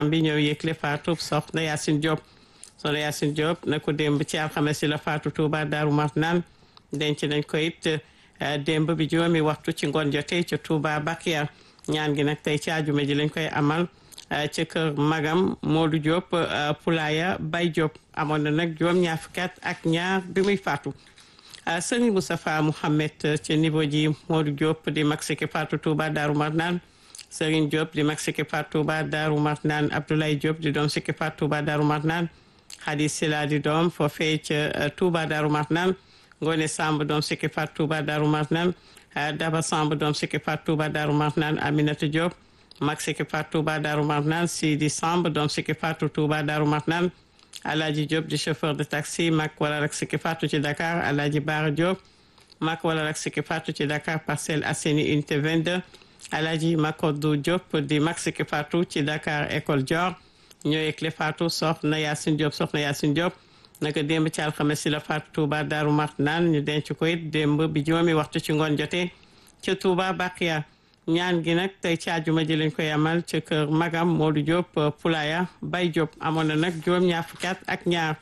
bi ñëw yëgle faatu soxna Yacine Diop soxna Yacine Diop na ko démb ci alxames si la faatu Touba Darou Marnane denc nañ ko it démb bi juróomi waxtu ci ngoon jotee ca Touba Bakia ñaan gi nag tey ci àjjuma ji lañ koy amal ci kër magam Modou Diop Poulaya Bay Diop amoon na nag juróom-ñaar fukki at ak ñaar bi muy faatu Serigne Moustapha Mouhamed ci niveau ji Modou Diop di mag siki faatu Touba Darou Marnane Serigne Diop di mag siki faatu Touba Darou Marnane Abdoulaye Diop di doom siki faatu Touba Darou Marnane Khady Sila di doom foofee ca Touba Darou Marnane Ngone Samb doom siki faatu Touba Darou Marnane Daba Samb doom siki faatu Touba Darou Marnane Aminata Diop mag siki faatu Touba Darou Marnane Sidi Samb doom siki faatu Touba Darou Marnane Alhaji Diop di chauffeur de taxi mag wala rek siki faatu ci Dakar Alhaji Bara Diop mag wala rek siki faatu ci Dakar Parcelles Assainies unité 22 Alhaji Makodou Diop di mag siki faatu ci Dakar école Dior ñoo yëgle faatu soxna Yacine Diop naka démb ci alxames si la faatu Touba Darou Marnane ñu denc ko it démb bi juróomi waxtu ci ngoon jotee ca Touba Bakia ñaan gi nag tey ci àjjuma ji lañ koy amal ci kër magam Modou Diop Poulaya Bay Diop amoon na nag juróom-ñaar fukki at ak ñaar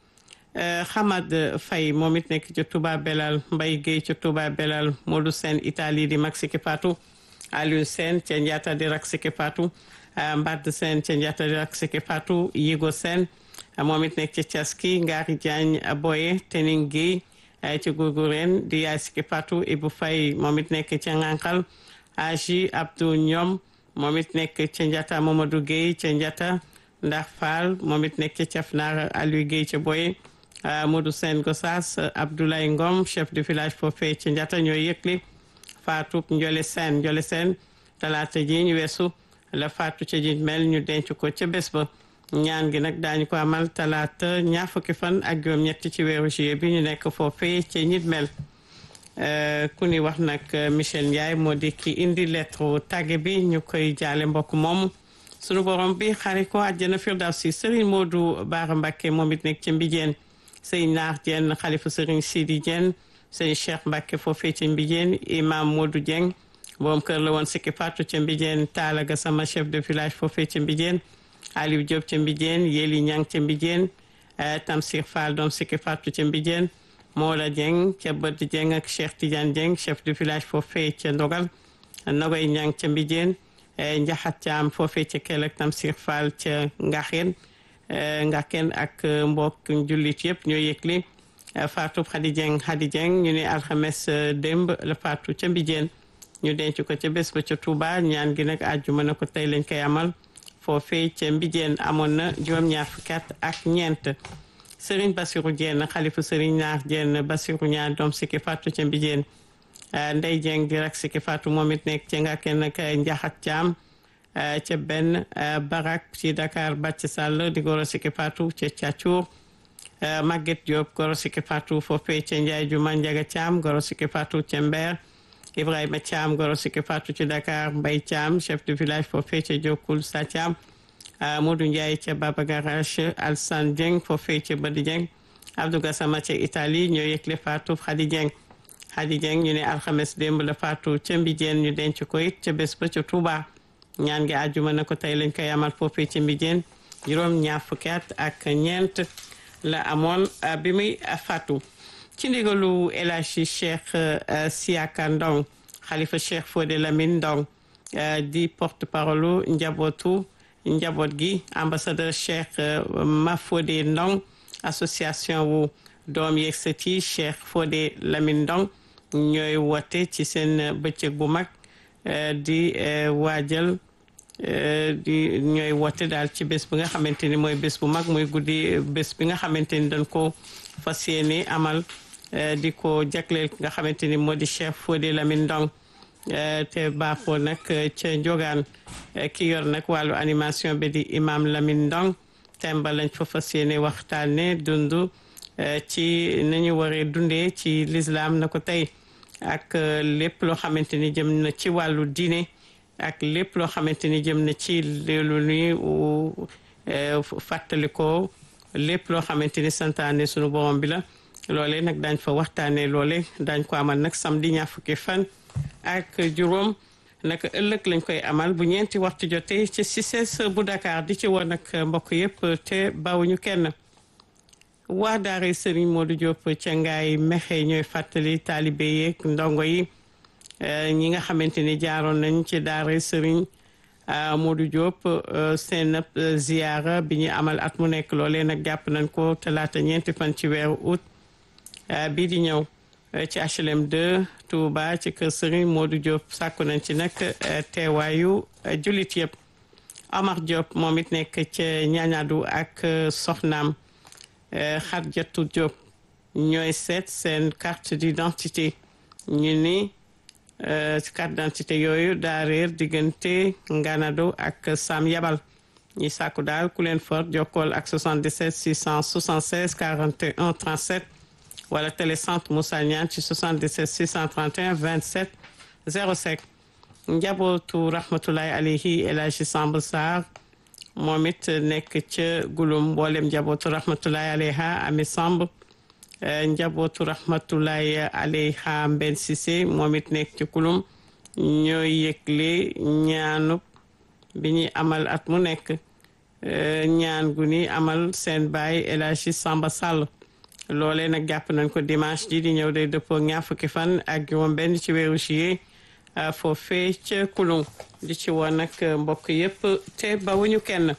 Hamad Faye moom it nekk ci Touba Belal Mbaye Guèye ci Touba Belal Modou Sène Italie di mag siki faatu Aliou Sène ca Ndiata di rak siki faatu Mbad Sène ca Ndiata di rak siki faatu Yigo Sène moom it nekk ci Thiaski Ngari Diagne Boye Tening Guèye ci Gougouren di yaay siki faatu Ibou Faye moom it nekk ci Ngankal Aji Abdou Ñom moom it nekk ca Ndiata Mamadou Guèye ca Ndiata Ndax Fall moom it nekk ca Cafnar Aliou Guèye ca Boye Modou Sène Gossas Abdoulaye Ngom chef de village foofee ca Ndiata ñooy yëgle faatu Ndiolé Sène talaata ji ñu weesu la faatu ca ji mel ñu denc ko ca bés ba ñaan gi nag daañu ko amal talaata ñaar fukki fan ak juróom-ñett ci weeru juillet bi ñu nekk foofee ca ñit mel ku ni wax nag Michel Ndiaye moo di ki indi lettre tàgge bi ñu koy jaale mbokk moomu sunu borom bi xari ko àjjana firdawsi Serigne Modou Bara Mbacké moom it nekk ca Mbijeen Serigne Naar Diène xalifa Serigne Sidi Diène Serigne Cheikh Mbacké foofee ca Mbijeen imam Modou Dieng borom kër la woon sikki faatu ca Mbijeen Talla Gassama chef de village foofee ca Mbijeen Aliou Diop ca Mbijeen Yeli Ñang ca Mbijeen Tamsir Fall doom sikki faatu ca Mbijeen Moola Dieng ca Bëdd Dieng ak Cheikh Tidiane Dieng chef de village foofee ca Ndogal Nogoy Ñang ca Mbijeen Njaxat Caam foofee ca Kel ak Tamsir Fall ca Ngaken ak mbokk jullit yëpp ñoo yëgle faatu Khady Dieng ñu ne alxames démb la faatu ca Mbijeen ñu denc ko ca bés ba ca Touba ñaan gi nag àjjuma na ko tey lañ koy amal foofee ca Mbijeen amoon na juróom-ñaar fukki at ak ñeent Serigne Bassirou Diène xalifu Serigne Naar Diène Bassirou ñaar doom sikki faatu ca Mbijeen Ndey Dieng di rak sikki faatu moom it nekk ca Ngaken ak Njaxat Caam ca benn barak ci Dakar Bàcc Sall di goro sikki faatu ca Thiatour Maguette Diop goro sikki faatu foofee ca Njaay Juma Njaga Caam goro sikki faatu ca Mbeer Ibrahima Thiam goro sikki faatu ci Dakar Mbaye Thiam chef de village foofee ca Jokkul Sa Thiam Modou Ndiaye ca Baba Garage Alsan Dieng foofee ca Badi Dieng Abdou Gassama ca Italie ñoo yëgle faatu Khady Dieng ñu ne alxames démb la faatu ca Mbijeen ñu denc ko it ca bés ba ca Touba ñaan gi àjjuma na ko tey lañ koy amal foofee ca Mbijeen juróom-ñaar fukki at ak ñeent la amoon bi muy faatu ci ndigalu El Hadji Cheikh Siaka Ndong xalifa Cheikh Fodé Lamine Ndong di porte parole njaboot gi ambassadeur Cheikh Mafodé Ndong association wu doom yeeg sët yi Cheikh Fodé Lamine Ndong ñooy woote ci seen bëccëg bu mag di waajal ñooy woote daal ci bés bi nga xamante ni mooy bés bu mag mooy guddi bés bi nga xamante ni dañ ko fas yéene amal di ko jagleel nga xamante ni moo di Cheikh Fodé Lamine Ndong te baaxoo nag ca Njogaan ki yor nag wàllu animation bi di imam Lamine Ndong temba lañ fa fas yéene waxtaane dund ci nañu waree dundee ci l'islam na ko tey ak lépp loo xamante ni jëm na ci wàllu diine ak lépp loo xamante ni jëm na ci lu ñuy fàttalikoo lépp loo xamante ni santaane sunu borom bi la loole nag daañ fa waxtaanee loole daañ ko amal nag samedi ñaar fukki fan ak juróom naka ëllëg lañ koy amal bu ñeenti waxtu jotee ci CICES bu Dakar di ci woon nag mbokk yëpp te bawuñu kenn. waa daara Serigne Modou Diop ca Ngaay Mexe ñooy fàttali taalibe yeeg ndongo yi ñi nga xamante ni jaaroon nañ ci daara Serigne Modou Diop seen ziara bi ñu amal at mu nekk loolee nag jàpp nañ ko talaata ñeenti fan ci weeru août bii di ñëw ci HLM 2 Touba ci kër Serigne Modou Diop sàkku nañ ci nag teewaayu jullit yëpp. Amar Diop moom it nekk ca Ñañadu ak soxnaam Xarjatu Diop ñooy seet seen carte d'identité ñu ni carte d'identité yooyu daa réer diggante Nganado ak Sam Yabal ñi sàkku daal ku leen for jokkool ak 77 676 41 37 wala télécentre Moussa Niane ci 77 631 27 05 njabootu rahmatulahi alayhi El Hadji Samb Sarr moom it nekk ca Gulum mboolem njabootu rahmatulahi alayha Ami Samb njabootu rahmatulahi alayha Mben Cissé moom it nekk ci Gulum ñooy yëgle ñaanu bi ñuy amal at mu nekk ñaan gu ni amal seen baay El Hadji Samba Sall loolee nag jàpp nañ ko dimanche ji di ñëw day dëppoo ñaar fukki fan ak juróom benn ci weeru juillet foofee ca Kulung di ci woon nag mbokk yëpp te bawuñu kenn.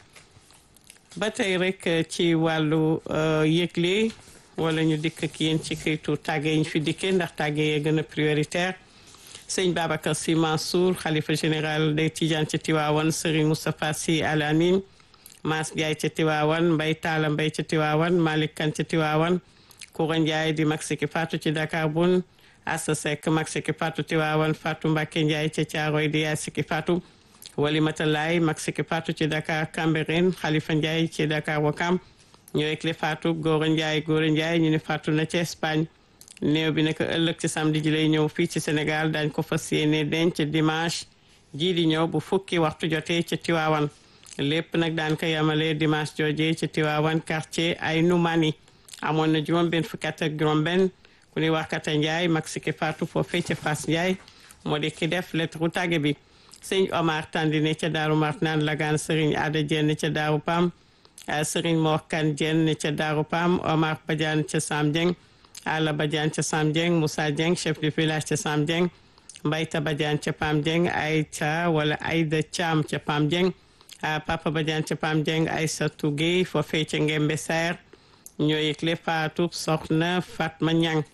ba tey rek ci wàllu yëgle wala ñu dikk ak yéen ci këytu tàgge yi ñu fi dikkee ndax tàgge yee gën a prioritaire. sëñ Babacar Sy Mansour xalifa général des Tidianes ca Tiwaawan Serigne Moustapha Sy Al Amin Mass Ndiaye ca Tiwaawan Mbay Taala Mbay ca Tiwaawan Malick Kan ca Tiwaawan Koura Ndiaye di Maxiki Fatou ci Dakar Bun Assa Seck Maxiki Fatou Tiwaawan Fatou Mbacke Ndiaye ca Thiaroye di Yaasiki Fatou Walimata Laay Maxiki Fatou ci Dakar Cambérène Khalifa Ndiaye ci Dakar Wakam ñoo ekle Fatou Góora Ndiaye ñu ne Fatou na ci Espagne néew bi naka ëllëg ci samedi ji lay ñëw fii ci Sénégal dañ ko fas yéene denc dimanche jii di ñëw bu fukki waxtu jotee ci Tiwaawan lépp nag daan ko yamale dimanche jooje ci Tiwaawan quartier ay Numani amoon na juróom benn fukki at ak juróom benn ku ñuy wax Kata Ndiaye Maxiki Fatou foofee ca Fass Ndiaye moo di ki def lettre tàgge bi sëñ Omar Tandine ca Daaru Marnaan Lagaan Serigne Ada Dieng ca Daaru Pam Serigne Mor Kan Dieng ca Daaru Pam Omar Badiane ca Sam Dieng Alla Badiane ca Sam Dieng Moussa Dieng chef du village ca Sam Dieng Mbayta Badiane ca Pam Dieng Aïcha wala Aïda Thiam ca Pam Dieng Papa Badiane ca Pam Dieng Aïssatou Gueye foofee ca Ngembe Saer ñoo yëgle faatu soxna Fatma Niang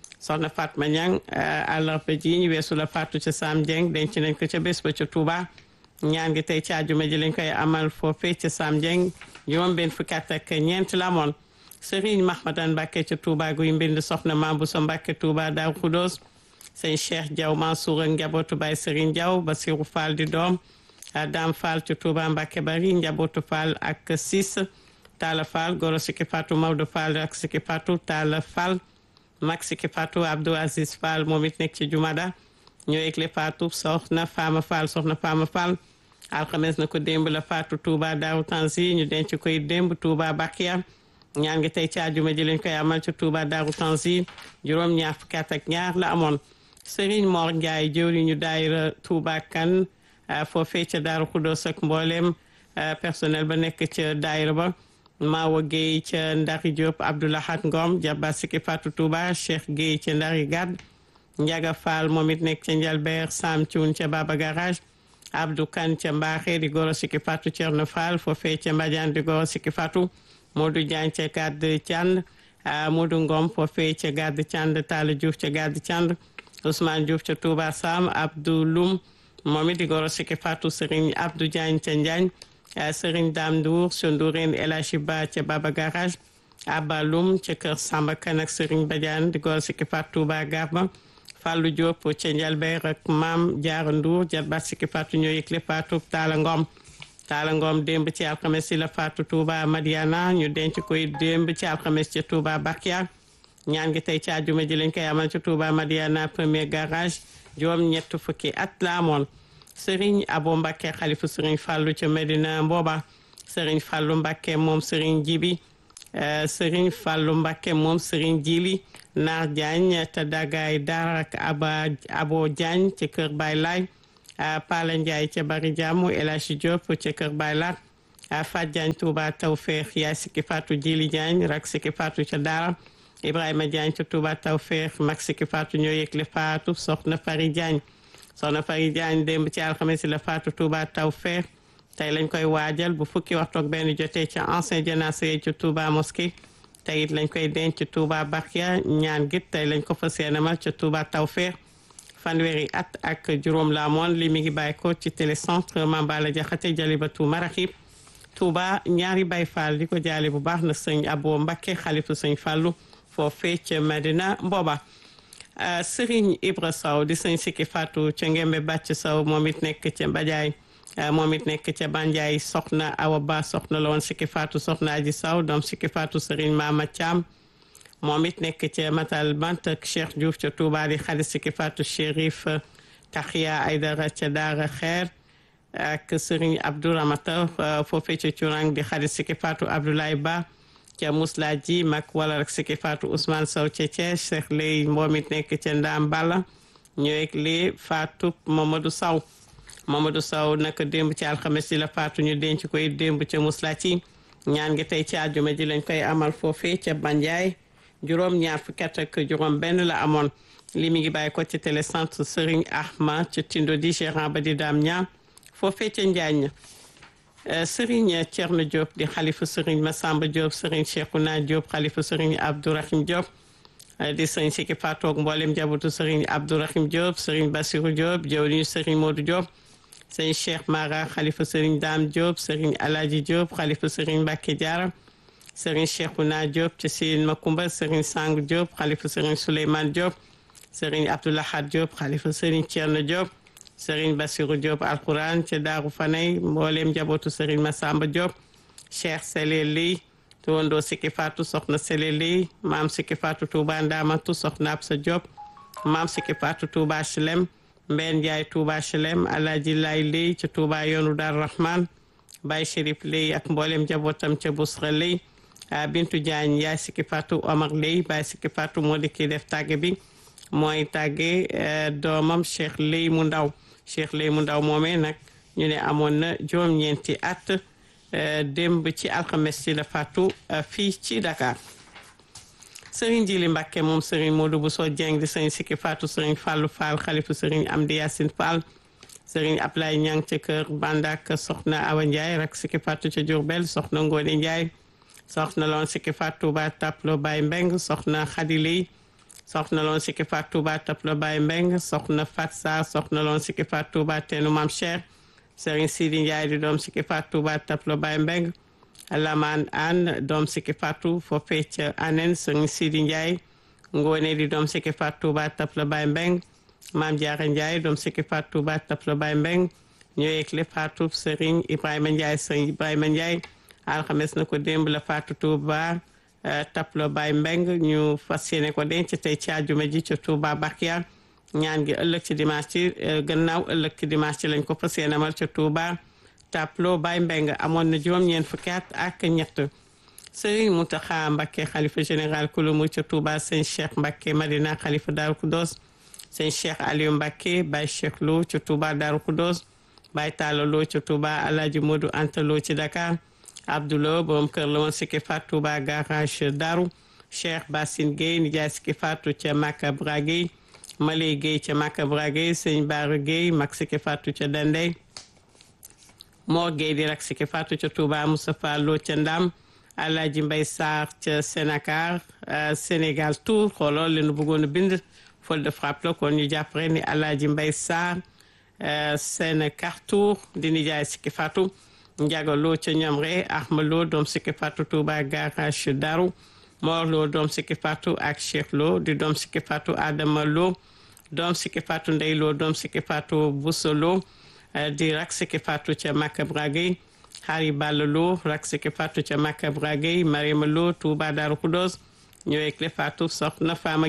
àllarba ji ñu weesu la faatu ca Sam Dieng denc nañ ko ca bés ba ca Touba ñaan gi tey ci àjjuma ji lañ koy amal foofee ca Sam Dieng juróom benn fukki at ak ñeent la amoon Serigne Mahmadan Mbacke ca Touba guy mbind soxna Mambu sa Mbacke Touba Daaru Xudoos sëñ Cheikh Diaw Mansour ak njabootu Baye Serigne Diaw Basirou Fall di doom Dame Fall ca Touba Mbacke bari njabootu Fall ak sis Talla Fall goro Siki Fatou Maodo Fall ak Siki Fatou Talla Fall mag Siki Fatou Abdou Aziz Fall moom it nekk ci Jumada ñoo yëgle Fatou soxna Fama Fall alxames na ko démb la Fatou Touba Daaru Tanzi ñu denc koy démb Touba Bakia ñaan ngi tey ci àjjuma ji lañ koy amal ci Touba Daaru Tanzi juróom ñaar fukki at ak ñaar la amoon Serigne Mor Ndiaye jëwriñu daayira Touba Kan foofee ca Daaru Xudoos ak mboolem personnel ba nekk ca daayira ba Mawa Gueye ca Ndari Diop Abdoulahat Ngom Jabba Siki Fatou Touba Cheikh Gueye ca Ndari Gad Ndiaga Fall moom it nekk ca Njalbeer Sam Thioune ca Baba Garage Abdou Kane ca Mbaaxe di goro Siki Fatou Thierno Fall foofee ca Mbadiane di goro Siki Fatou Modou Diagne ca Gade Thiand Modou Ngom foofee ca Gade Thiand Talla Diouf ca Gade Thiand Ousmane Diouf ca Touba Sam Abdou Loum moom it di goro Siki Fatou Serigne Abdou Diagne ca Ndiagne Serigne Dame Ndour ca Ndourène El Hadji Ba ca Baba Garage Abba Loum ca Kër Samba Kane ak Serigne Badiane di goro Siki Fatou Touba Garba Fallou Diop ca Njalbeer ak Maam Diarra Ndour jarbaat Siki Fatou ñoo yëgle Fatou Talla Ngom démb ci alxames ci la Fatou Touba Madiana ñu denc koy démb ci alxames ci Touba Bakia ñaan gi tey ci àjjuma ji lañ koy amal ci Touba Madiana premier garage juróom ñett fukki at la amoon Serigne Abo Mbacke xalifu Serigne Fallou ca Medina Mboba Serigne Fallou Mbacke moom Serigne Jibi Serigne Fallou Mbacke moom Serigne Jili Naar Diagne te Dagaay Daara ak Abo Diagne ci Kër Baay Laay Pala Ndiaye ca Bari Jàmm El Hadji Diop ca Kër Baylat Fat Diagne Touba Tawfeex yaay Sikki Fatou Jili Diagne rak Sikki Fatou ca Daara Ibrahima Diagne ca Touba Tawfeex mag Sikki Fatou ñoo yëgle Fatou soxna Fari Diagne soxna Fari Diagne démb ci alxames la Fatou Touba Tawfeex tey lañ koy waajal bu fukki waxtu ak benn jotee ca ancien jénacé ci Touba mosquée tey it lañ koy denc ci Touba Bakia ñaan gi tey lañ ko fas yéenemal ca Touba Tawfeex fanweeri at ak juróom la amoon li mi ngi bàyyi ko ci télécentre Mambala Jaxate Jalibatu Maraxib Touba ñaari Baay Faal di ko jaale bu baax na sëñ Abo Mbakke xalifu sëñ Fallu foofee ca Medina Mbooba Serigne Ibra Sow di sëñ Sikki Fatou ca Ngembe Bàcc Sow moom it nekk ca Mbadiaye moom it nekk ca Bandiaye soxna Awa Ba soxna la woon Sikki Fatou soxna Aji Sow doom Sikki Fatou Serigne Mama Thiam moom it nekk ca Matal Bant ak Cheikh Diouf ca Touba di xarit Sikki Fatou Chérif Taxiya Aydara ca Daara Xeer ak Serigne Abdou Ramata foofee ca Curang di xarit Sikki Fatou Abdoulaye Ba ca Musla ji mag wala rek Sikki Fatou Ousmane Sow ca Thiès Cheikh Lay moom it nekk ca Ndam Balla ñëweg li Fatou Mamadou Sow naka démb ci alxames ji la Fatou ñu denc koy démb ca Musla ci ñaan gi tey ci àjjuma ji lañ koy amal foofee ca Bandiaye juróom ñaar fukki at ak juróom benn la amoon li mi ngi bàyyi ko ci télécentre Serigne Ahma ca Tindo di gérant ba di Dame Niang foofee ca Njaañ Serigne Thierno Diop di xalifa Serigne Massamba Diop Serigne Cheikhouna Diop xalifa Serigne Abdourahim Diop di Serigne Sikki Fatou ak mboolem njabootu Serigne Abdourahim Diop Serigne Bassirou Diop jëwriñu Serigne Modou Diop Serigne Cheikh Mara xalifa Serigne Dame Diop Serigne Aladji Diop xalifa Serigne Mbacké Diarra Serigne Cheikhouna Diop ci Sine Makumba Serigne Sang Diop xalifa Serigne Souleymane Diop Serigne Abdoulahad Diop xalifa Serigne Thierno Diop Serigne Bassirou Diop alquran ca Daaru Fanay mboolem njabootu Serigne Massamba Diop Cheikh Sele Li tuwandoo Sikki Fatou soxna Sele Li maam Sikki Fatou Touba Ndamatu soxna Absa Diop maam Sikki Fatou Touba Chelem Mbène Ndiaye Touba Chelem Alaaji Lay Li ca Touba yoonu Dar Rahman Baye Chérif Li ak mboolem njabootam ca Bousra Li Bintu Diagne yaay Sikki Fatou Omar Li Baye Sikki Fatou moo di kii def tàgge bi mooy tàgge doomam Cheikh Lay mu ndaw Cheikh Lay mu ndaw moomee nag ñu ne amoon na juróom-ñeenti at démb ci alxames ci la faatu fii ci Dakar Serigne Jili Mbacké moom Serigne Modou Bousso Dieng di Serigne Sikki Fatou Serigne Fallou Fall xalifu Serigne Amdi Yacine Fall Serigne Ablaye Niang ca kër Bandak soxna Awa Ndiaye rak Sikki Fatou ca Diourbel soxna Ngone Ndiaye soxna loon Sikki Fatou Touba Taplo Baye Mbeng soxna Khady Lay soxna loon Sikki Fatou Touba Taplo Baye Mbeng soxna Fat Sarr soxna loon Sikki Fatou Touba Teenu Mam Cheikh Serigne Sidi Ndiaye di doom Sikki Fatou Touba Taplo Baye Mbeng Laman Anne doom Sikki Fatou foofee ca Anen Serigne Sidi Ndiaye Ngone di doom Sikki Fatou Touba Taplo Baye Mbeng Mame Diarra Ndiaye doom Sikki Fatou Touba Taplo Baye Mbeng ñoo yëgle Fatou Serigne Ibrahima Ndiaye Serigne Ibrahima Ndiaye alxames na ko démb la Fatou Touba Taplo Baye Mbeng ñu fas yéene ko denc tey ci àjjuma ji ca Touba Bakia ñaan gi ëllëg ci dimanche ci gannaaw ëllëg ci dimanche ci lañ ko fas yéene amal ca Touba Taplo Baye Mbeng amoon na juróom-ñeent fukki at ak ñett Serigne Mountakha Mbacké xalifa général kulumu ca Touba sëñ Cheikh Mbacké Madina xalifa Darou Khoudoss sëñ Cheikh Aliou Mbacké Baye Cheikh Lo ca Touba Darou Khoudoss Baye Talla Lo ca Touba Alhaji Modou Anta Lo ci Dakar Abdoulo borom kër la woon Sikki Fatou Touba garage Darou Cheikh Bassine Gueye nijaay Sikki Fatou ca Maka Bragey Maley Gueye ca Maka Bragey sëñ Bara Gueye mag Sikki Fatou ca Dendey Mor Gueye di rak Sikki Fatou ca Touba Moustapha Lo ca Ndam Alhaji Mbaye Sarr ca Sénégal Sénégal Tour xooloo leen bëggoon a bind fol de frappe la kon ñu jàppare ni Alhaji Mbaye Sarr Sénégal Tour di nijaay Sikki Fatou Ndiaga Lo ca Ñamre Ahma Lo doom Sikki Fatou Touba garage Darou Mor Lo doom Sikki Fatou ak Cheikh Lo di doom Sikki Fatou Adama Lo doom Sikki Fatou Ndey Lo doom Sikki Fatou Bousso Lo di rak Sikki Fatou ca Maka Bragey Xari Balla Lo rak Sikki Fatou ca Maka Bragey Mariama Lo Touba Darou Khoudoss ñëwee le Fatou soxna Fama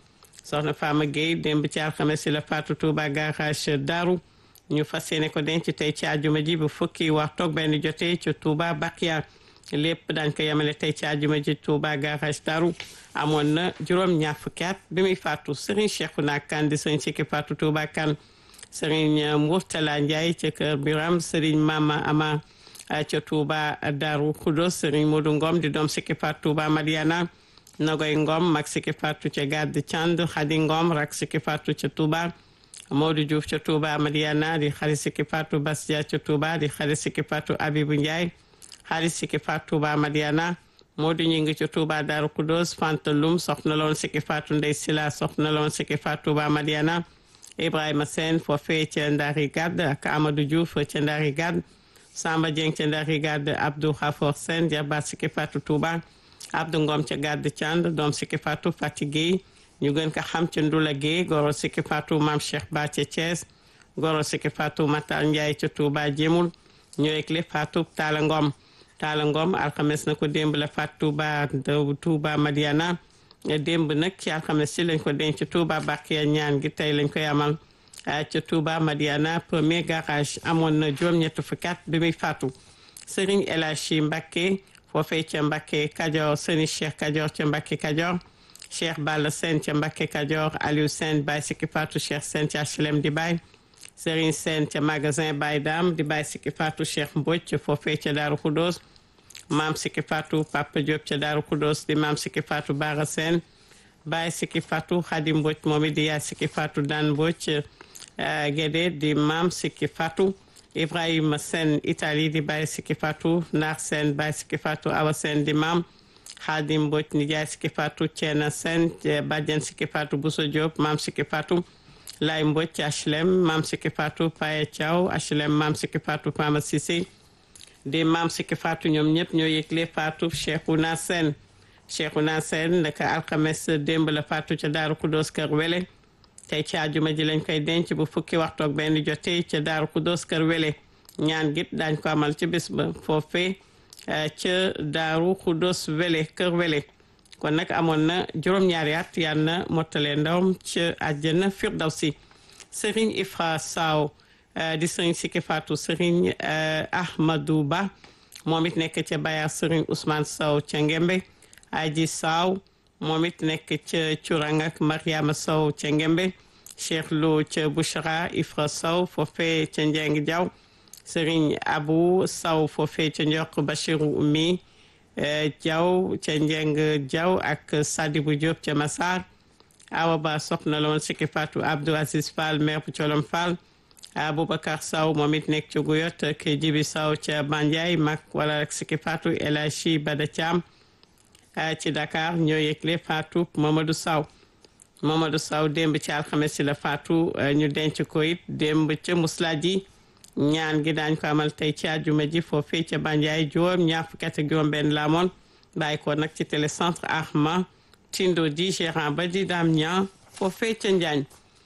Gueye démb ci alxames la Fatou Touba garage Darou ñu fas yéene ko denc tey ci àjjuma ji bu fukki waxtu ak benn jotee ci Touba Bakia lépp dañ ko yemale tey ci àjjuma ji Touba garage Darou amoon na juróom-ñaar fukki at bi muy faatu Serigne Cheikhouna Kane di Serigne Sikki Fatou Touba Kane Serigne Mourtala Ndiaye ca Kër Biram Serigne Mama Ama ca Touba Darou Khoudoss Serigne Modou Ngom di doom sikki faatu Touba Madiana Nogoy Ngom mag sikki faatu ca Gadde Thiand Khady Ngom rak sikki faatu ca Touba Modou Diouf ca Touba Madiana di xarit sikki faatu Bastia ca Touba di xarit sikki faatu Abibou Ndiaye xarit sikki faatu Touba Madiana Modou Ñingi ca Touba Darou Khoudoss Fanta Loum soxna loon sikki faatu Ndey Sila soxna loon sikki faatu Touba Madiana Ibrahima Sène foofee ca Ndari Gad ak Amadou Diouf ca Ndari Gad Samba Dieng ca Ndari Gad Abdou Khafor Sène jarbaat sikki faatu Touba Abdou Ngom ca Gadde Thiand doom sikki faatu Fati Gueye ñu gën ko xam ca Ndula Gueye goro sikki faatu Mame Cheikh Ba ca Thiès goro sikki faatu Matar Ndiaye ca Touba Jémul ñooy clé faatu Talla Ngom Talla Ngom alxames na ko démb la faatu Touba Madiana démb nag ci alxames si lañ ko denc Touba Bakiya ñaan gi tey lañ koy amal ca Touba Madiana premier garage amoon na juróom-ñett fukki at bi muy faatu Serigne El Hadji Mbacké foofee ca Mbacké Kajoor Serigne Cheikh Kajoor ca Mbacké Kajoor Cheikh Balla Sène ca Mbacké Kajoor Aliou Sène Baye sikki faatu Cheikh Sène ca HLM di Baye Serigne Sène ca magasin Baye Dam di Baye sikki faatu Cheikh Mbodj foofee ca Darou Khoudoss maam sikki faatu Papa Diop ca Darou Khoudoss di maam sikki faatu Bara Sène Baye sikki faatu Khady Mbodj moom it di yaay sikki faatu Dan Mbodj Guédé di maam sikki faatu Ibrahima Sène Italie di Baye sikki faatu Nar Sène Baye sikki faatu Awa Sène di maam Khadim Mbodj ni jaay sikki faatu Thiena Sène bàjjen sikki faatu Bousso Diop maam sikki faatu Lay Mbodj HLM maam sikki faatu Paye Thiaw HLM maam sikki faatu Pama Cissé di maam sikki faatu ñoom ñëpp ñoo yëgle faatu Cheikhouna Sène naka alxames démb la faatu ca Daaru Khoudoss Kër Wele tey ci àjjuma ji lañ koy denc bu fukki waxtu ak benn jotee ca Daaru Khoudoss Kër Wele ñaan git daañ ko amal ci bés ba foofee ca Daaru Khoudoss Wele Kër Wele kon nag amoon na juróom-ñaari at yal na mottale ndawam ca àjjana Firdawsi Serigne Ifra Saw di Serigne sikki faatu Serigne Ahmadou Ba moom it nekk ca Bayar Serigne Ousmane Sow ca Ngembe Aji Saw moom it nekk ca Curang ak Mariama Sow ca Ngembe Cheikh Lo ca Bouchra Ifra Sow foofee ca Njeng Diaw Serigne Abou Sow foofee ca Njok Bachirou Oumy Diaw ca Njeng Diaw ak Sadibou Diop ca Massar Awa Ba soxna loon sikki faatu Abdou Aziz Fall maire bu Colom Fall Aboubacar Sow moom it nekk ca Guyot ak Jibi Sow ca Bandiaye mag wala ak sikki faatu El Hadji Bada Thiam ci Dakar ñoo yëgle faatu Mamadou Sow démb ci alxames si la faatu ñu denc ko it démb ca Muslaji ñaan gi daañ ko amal tey ci àjjuma ji foofee ca Bandiaye juróom ñaar fukki at ak juróom benn la amoon bàyyi ko nag ci télécentre Ahma Tindo di gérant ba di Dame Niang foofee ca Njaañ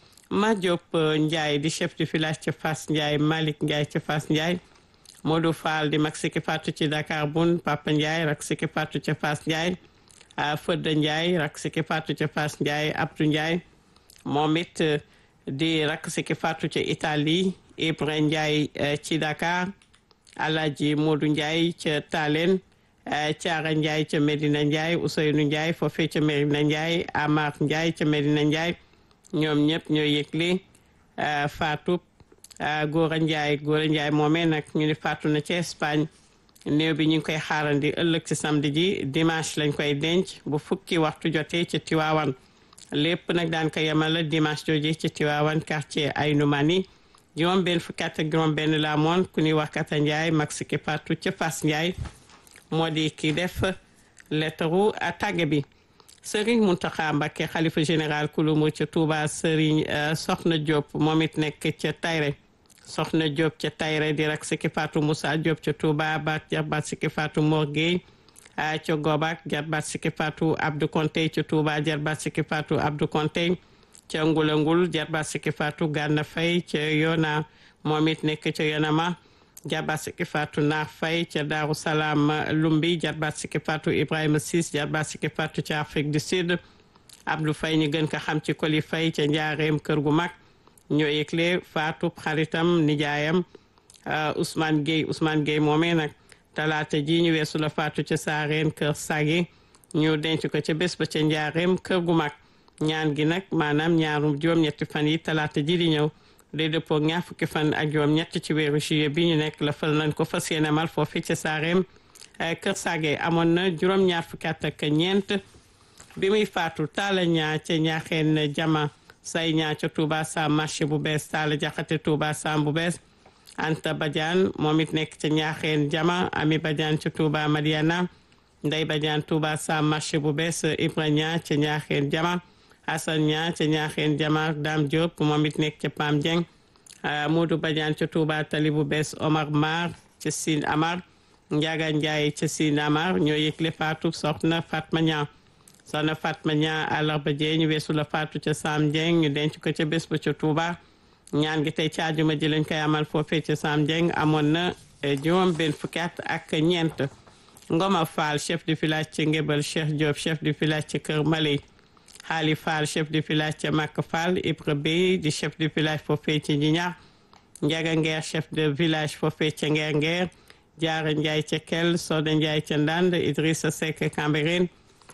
Madiop Ndiaye di chef du village ca Fass Ndiaye Malick Ndiaye ca Fass Ndiaye Modou Fall di mag sikki faatu ci Dakar Bun Papa Ndiaye rak sikki faatu ca Fass Ndiaye Fodda Ndiaye rak sikki faatu ca Fass Ndiaye Abdou Ndiaye moom it di rak sikki faatu ca Italie Ibra Ndiaye ci Dakar Alhaji Modou Ndiaye ca Talen Thiara Ndiaye ca Medina Ndiaye Ousseynou Ndiaye foofee ca Medina Ndiaye Amar Ndiaye ca Medina Ndiaye ñoom ñëpp ñoo yëgle faatu Gora Ndiaye moomee nag ñu ni faatu na ci Espagne néew bi ñu ngi koy xaarandi ëllëg ci samedi ji dimanche lañ koy denc bu fukki waxtu jotee ci Tiwaawan lépp nag daan ko yemale dimanche jooju ci Tiwaawan quartier Aynoumani juróom benn fukki at ak juróom benn la amoon ku ñuy wax Kata Ndiaye mag sikki faatu ca Fass Ndiaye moo di ki def lettaru tàgge bi Serigne Mountakha Mbacké xalifa général kulumu ca Touba Serigne Soxna Diop moom it nekk ca Tayre Soxna Diop ca Tayre di rak sikki faatu Moussa Diop ca Touba ba jarbaat sikki faatu Mor Gueye ca Gobak jarbaat sikki faatu Abdou Konté ca Touba jarbaat sikki faatu Abdou Konté ca Ngulangul jarbaat sikki faatu Gana Faye ca Yona moom it nekk ca Yonama jarbaat sikki faatu Naar Faye ca Daaru Salaam Lumbi jarbaat sikki faatu Ibrahima Ciss jarbaat sikki faatu ca Afrique du Sud Abdou Faye ñu gën ko xam ci Koli Faye ca Njaareem kër gu mag ñoo yëgle faatu xaritam nijaayam Ousmane Gueye moomee nag talaata ji ñu weesu la faatu ca Saareen kër Sagi ñu denc ko ca bés ba ca Njaareem kër gu mag ñaan gi nag maanaam ñaarum juróom-ñetti fan yi talaata ji di ñëw day dëppoo ñaar fukki fan ak juróom-ñett ci weeru juillet bi ñu nekk la fal nañ ko fas yéene amal foofu ca Saareem Kër Sage amoon na juróom-ñaar fukki at ak ñeent bi muy faatu Talla ñaa ca ñaaxeen jama say ñaa ca Touba Sam marché bu bees Talla Jaxate Touba Sam bu bees Anta Badiane moom it nekk ca ñaaxeen jama Ami Badiane ca Touba Madiana Ndey Badiane Touba Sam marché bu bees Ibra ñaa ca ñaaxeen jama Assane ñaa ca ñaaxeen jama Dame Diop moom it nekk ca Pam Dieng Modou Badiane ca Touba Tali bu bees Omar Mar ca Sine Amar Ndiaga Ndiaye ca Sine Amar ñoo yëgle faatu soxna Fatma ñaa soxna Fatma ñaa àllarba jee ñu weesu la faatu ca Sam Dieng ñu denc ko ca bés ba ca Touba ñaan gi tey ca àjjuma ji lañ koy amal foofee ca Sam Dieng amoon na juróom benn fukki at ak ñeent Ngoma Fall chef de village ca Ngébel Cheikh Diop chef de village ca Kër Maley Xaali Fall chef de village ca Makka Fall Ibra Bey di chef de village foofee ca Ñiñax Njaga Ngeer chef de village foofee ca Ngeer Ngeer Jaara Njaay ca Kel Soda Njaay ca Ndand Idrissa Seck Cambérène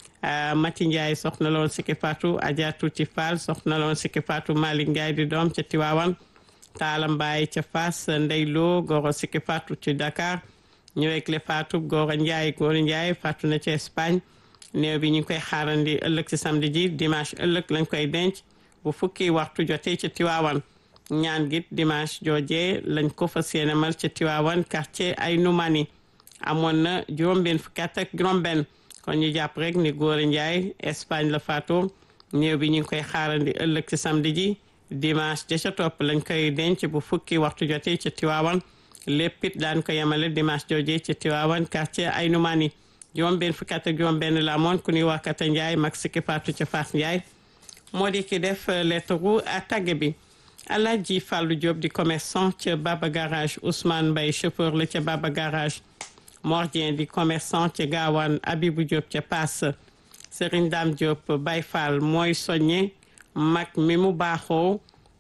Mati Njaay soxna loon Sikki Fatou Adja Tuuti Fall soxna loon Sikki Fatou Malick Njaay di doom ca Tiwaawan Taala Mbaay ca Fass Ndey Lo Goro Sikki Fatou ci Dakar ñëwekle Fatou Goro Njaay Fatou na ca Espagne néew bi ñu ngi koy xaarandi ëllëg ci samedi ji dimanche ëllëg lañ koy denc bu fukki waxtu jotee ca Tiwaawan ñaan git dimanche joojee lañ ko fas yéene mal ca Tiwaawan quartier ay Numani amoon na juróom-benn fukki at ak juróom-benn kon ñu jàpp rek ni Góora Njaay Espagne la faatoo néew bi ñu ngi koy xaarandi ëllëg ci samedi ji dimanche ja ca topp lañ koy denc bu fukki waxtu jotee ca Tiwaawan lépp it daan ko yemale dimanche joojee ca Tiwaawan quartier ay Numani juróom-benn fukki at ak juróom-benn la amoon ku ñuy wax Kata Njaay mag Sikki Faatu ca Fass Njaay moo di ki def lettre tagge bi Alaaji Fallou Diop di commerçant ca Baba Garage Ousmane Mbaye chauffeur la ca Baba Garage Mordien di commerçant ca Gaawaan Abibou Diop ca Pass Serigne Dame Diop Baye Fall mooy soññe mag mi mu baaxoo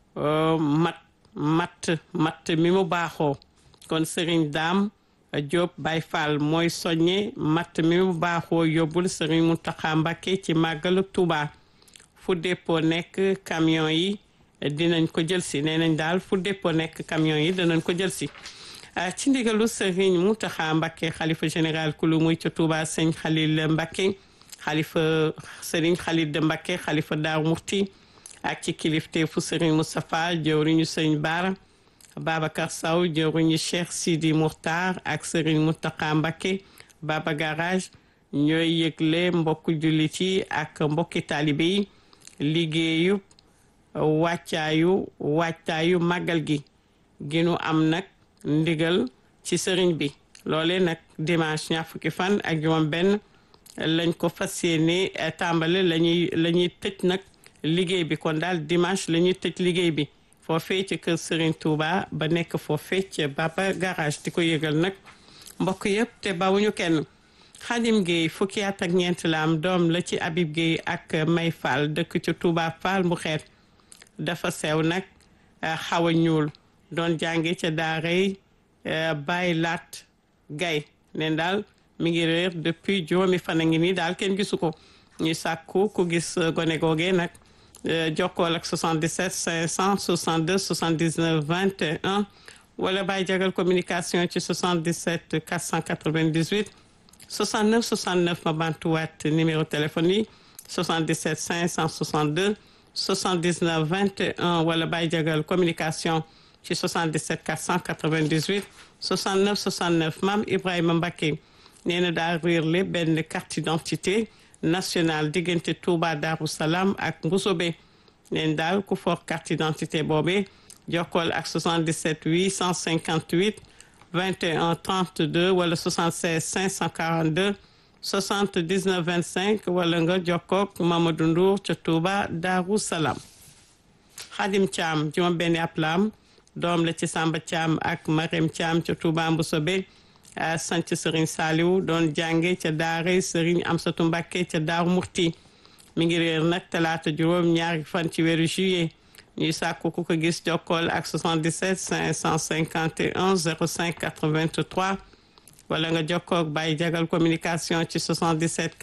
matt mi mu baaxoo kon Serigne Dame Diop Baye Fall mooy soññe matt mi mu baaxoo yóbbul Serigne Mountakha Mbacké ci màggalu Touba fu dépôt nekk camion yi dinañ ko jël si nee nañ daal fu dépôt nekk camion yi dinañ ko jël si ci ndigalu Serigne Mountakha Mbacké xalifa général kulu muy ca Touba sëñ Khalil Mbacké xalifa Serigne Khalil de Mbacké xalifa Daaru Murti ak ci kilifte fu Serigne Moustapha jëwriñu sëñ Bara Babacar Sow jëwriñu Cheikh Sidi Mourtar ak Serigne Mountakha Mbacké Baba Garage ñooy yëgle mbokku jullit yi ak mbokki taalibe yi liggéeyu wàccaayu màggal gi ginu am nag ndigal ci sëriñ bi loole nag dimanche ñaar fukki fan ak juróom benn lañ ko fas yéene tàmbale la ñuy tëj nag liggéey bi kon daal dimanche la ñuy tëj liggéey bi foofee ci kër Serigne Touba ba nekk foofee ci Baba Garage di ko yëgal nag mbokk yëpp te bawuñu kenn Xadim Gueye fukki at ak ñeent la am doom la ci Habib Gueye ak May Fall dëkk ci Touba Fall bu xeet dafa sew nag xaw a ñuul doon jànge ca daaray Baye Laat Gay neen daal mi ngi réer depuis juróomi fan a ngi nii daal kenn gisu ko ñuy sàkku ku gis gone googee nag jokkool ak 77 562 79 21 wala Baye Jagal communication ci 77 498 69 69 ma bantuwaat numéro téléphone yi 77 562 79 21 wala Baye Jagal communication ci 77 498 69 69 Mame Ibrahima Mbacké nee na daal réer le benn carte d'identité nationale diggante Touba Darou Salam ak Mboussobé neen daal ku for carte d'identité boobee jokkool ak 77 858 21 32 wala 76 542 79 25 wala nga jokkook Mamadou Ndour ca Touba Darou Salam Khadim Thiam juróom benn aplam doom la ci Samba Thiam ak Marème Thiam ca Touba Mboussobé sant Serigne Saliou doon jànge ca daare Serigne Amsatou Mbacké ca Daaru Murti mi ngi réer nag talaata juróom ñaari fan ci weeru juillet ñuy sàkku ku ko gis jokkool ak 77 551 05 83 wala nga jokkoog Baye Jagal communication ci 77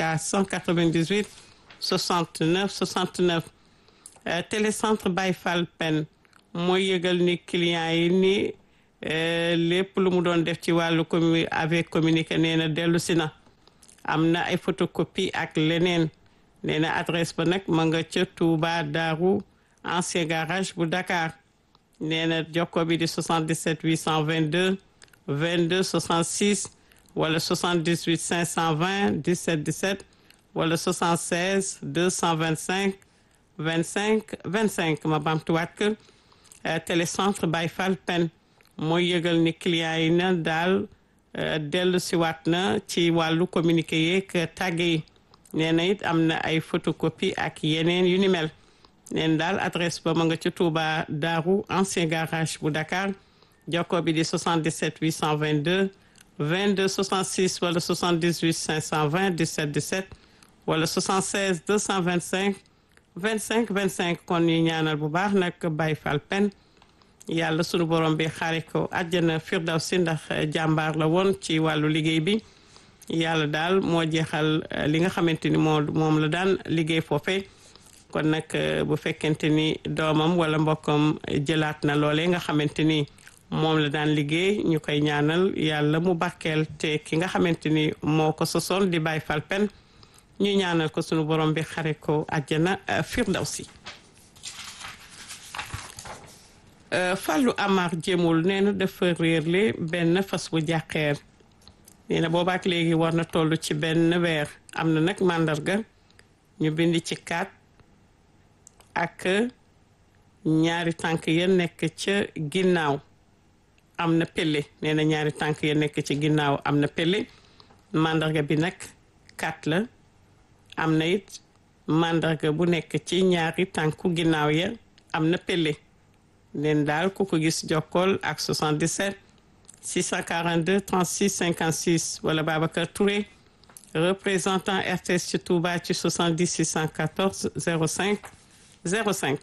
498 69 69 télécentre Baye Fall Pen mooy yëgal ni client yi ni lépp lu mu doon def ci wàllu avec communiqué nee na dellu si na am na ay photocopie ak leneen nee na adresse ba nag ma nga ca Touba Darou ancien garage bu Dakar nee na jokko bi di 77 822 22 66 wala 78 520 17 17 wala 76 225 25 25 ma bamtuwaat que télécentre Baye Fall Pen mooy yëgal ni client yi na daal dellu si waat na ci wàllu communiqué yeeg tàgge yi nee na it am na ay photocopie ak yeneen yu ni mel neen daal adresse ba ma nga ci Touba Darou ancien garage bu Dakar jokko bi di 77 822 22 66 wala 78 520 17 17 wala 76 225 25 25 kon ñu ñaanal bu baax nag Baye Fall Pen yàlla sunu borom bi xaare ko àjjana firdawsi ndax jàmbaar la woon ci wàllu liggéey bi yàlla daal moo jeexal li nga xamante ni moom la daan liggéey foofee kon nag bu fekkente ni doomam wala mbokkam jëlaat na loolee nga xamante ni moom la daan liggéey ñu koy ñaanal yàlla mu barkeel te ki nga xamante ni moo ko sosoon di Baye Fall Pen ñu ñaanal ko sunu borom bi xare ko àjjana firdawsi Fallou Amar Jéemul nee na dafa réerle benn fas bu jàqeer nee na boobaak léegi war na toll ci benn weer am na nag màndarga ñu bind ci 4 ak ñaari tànk ya nekk ca ginnaaw am na pelle nee na ñaari tànk ya nekk ci ginnaaw am na pelle màndarga bi nag 4 la am na it màndarga bu nekk ci ñaari tànku ginnaaw ya am na pelle leen daal ku ko gis jokkool ak 77 642 36 56 wala Babacar Touré représentant RTS ci Touba ci 70 614 05 05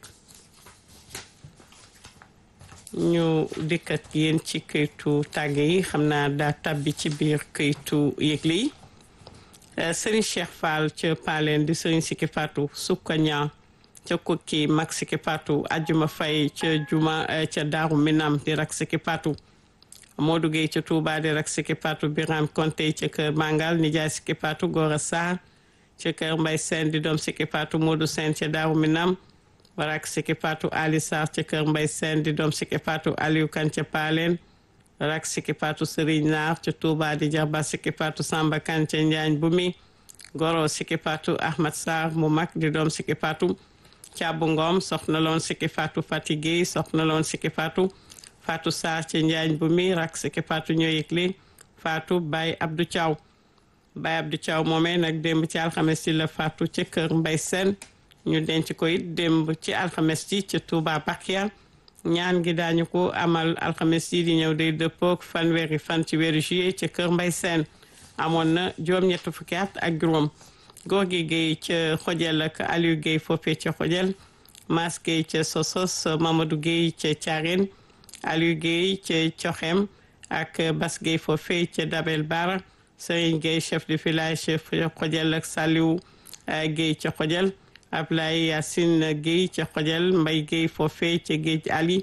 ñu dikkat yéen ci këytu tàgge yi xam naa daa tabbi ci biir këytu yëgle yi Serigne Cheikh Fall ca Paleen di Serigne Siki Fatou Sukkaña ca Kokki mag Siki Fatou Ajuma Fay ca Juma ca Daaru Minam di rak Siki Fatou Modou Gueye ca Touba di rak Siki Fatou Biram Konte ca kër Mangal nijaay Siki Fatou Gora Sarr ca kër Mbay Sène di doom Siki Fatou Modou Sène ca Daaru Minam rak Siki Fatou Ali Sarr ca kër Mbay Sène di doom Siki Fatou Aliou Kan ca Paleen rak Siki Fatou Serigne Naar ca Touba di jarba Siki Fatou Samba Kan ca Njaañ Bumi Goro Siki Fatou Ahmad Sarr mu mag di doom Siki Fatou Caabu Ngom soxna loon Siki Fatou Fati Gueye soxna loon Siki Fatou Fatou Sarr ca Njaañ Bumi rak Siki Fatou ñoo yëgle Fatou Baye Abdou Thiaw Baye Abdou Thiaw moomee nag démb ci alxames ci la Fatou ca kër Mbay Sène ñu denc ko it démb ci alxames ci ca Touba Bakia ñaan gi daañu ko amal alxames yi di ñëw day dëppook fanweeri fan ci weeru juillet ca kër Mbay Sène amoon na juróom-ñett fukki at ak juróom góor gi Guèye ca Xojel ak Aliou Guèye foofee ca Xojel Mas Guèye ca Sosos Mamadou Guèye ca Thiarène Aliou Guèye ca Coxem ak Bas Guèye foofee ca Dabel Bara Serigne Guèye chef de village ca Xojel ak Saliou Guèye ca Xojel Ablaye Yacine Guèye ca Xojel Mbay Guèye foofee ca Géej Ali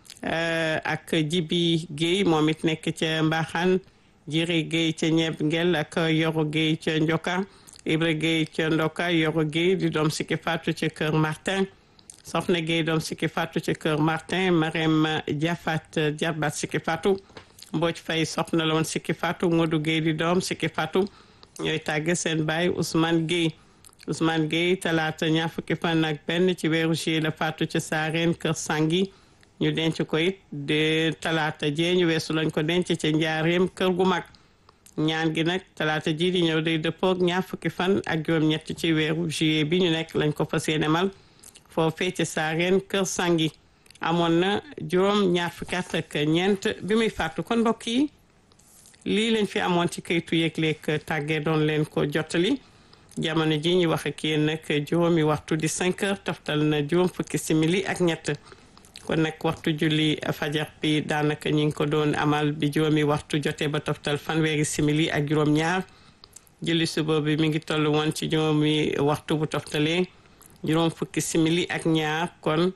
ak Jibi Guèye moom it nekk ca Mbaxaan Jiri Guèye ca Ñeeb Ngel ak Yoro Guèye ca Njoka Ibra Guèye ca Ndoka Yoro Guèye di doom Siki Fatou ca kër Martin Soxna Guèye doom Siki Fatou ca kër Martin Marème Diafat Diabat Siki Fatou Mbodj Faye soxna la woon Siki Fatou Modou Guèye di doom Siki Fatou ñooy tàgge seen baay Ousmane Guèye talaata ñaar fukki fan ak benn ci weeru juillet la Fatou ca Saareen kër Sangi ñu denc ko it de talaata jee ñu weesu lañ ko denc ca Njaareem kër gu mag ñaan gi nag talaata ji di ñëw day dëppoog ñaar fukki fan ak juróom-ñett ci weeru juillet bi ñu nekk lañ ko fas yéene mal foofee ca Saareen kër Sangi amoon na juróom ñaar fukki at ak ñeent bi muy fàttu kon mbokk yi lii lañ fi amoon ci kayitu yëgleeg tàggee doon leen ko jottali jamono ji ñu wax ak yéen nag juróomi waxtu di 5 heures toftal na juróom fukki simili ak ñett kon nag waxtu julli fajar bi daanaka ñi ngi ko doon amal bi juróomi waxtu jotee ba toftal fanweeri simili ak juróom ñaar julli suba bi mi ngi toll woon ci juróomi waxtu bu toftalee juróom fukki simili ak ñaar kon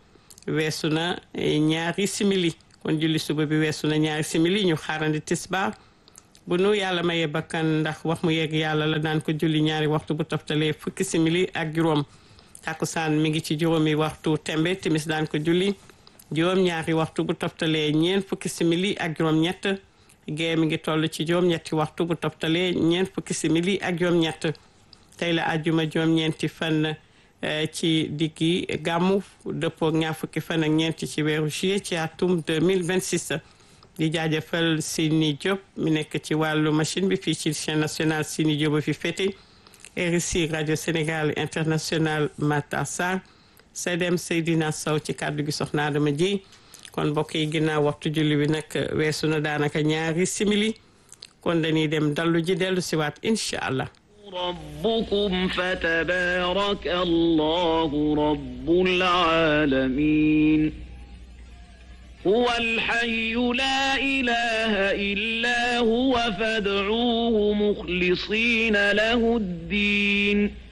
weesu na ñaari simili kon julli suba bi weesu na ñaari simili ñu xaarandi tisbaar bu nu yàlla mayee bakkan ndax wax mu yegg yàlla la daan ko julli ñaari waxtu bu toftalee fukki simili ak juróom takkusaan mi ngi ci juróomi waxtu tembe timis daan ko julli juróom ñaari waxtu bu toftalee ñeent fukki simili ak juróom ñett gee mi ngi toll ci juróom ñetti waxtu bu toftalee ñeent fukki simili ak juróom ñett tey la àjjuma juróom ñeenti fan ci diggi gàmmu dëppoo ñaar fukki fan ak ñeenti ci weeru juillet ci atum 2026 di jaajëfal Sini Diop mi nekk ci wàllu machine bi fii ci chaîne nationale Sini Diop fi féete RSI radio Sénégal international Matar Sarr Sedem Seydina Sow ci kàddu gi soxna Adama ji kon mbokk yi ginnaaw waxtu julli bi nag weesu na daanaka ñaari simili kon dañuy dem dallu ji dellu siwaat incha allah ربكم فتبارك الله رب العالمين هو الحي لا إله إلا هو فادعوه مخلصين له الدين